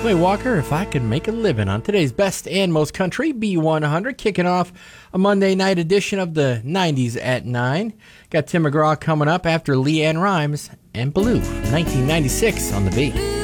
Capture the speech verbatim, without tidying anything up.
Clay Walker, If I Could Make a Living, on today's Best and Most Country B one hundred, kicking off a Monday night edition of the nineties at nine. Got Tim McGraw coming up after LeAnn Rimes and Blue from nineteen ninety-six on the B.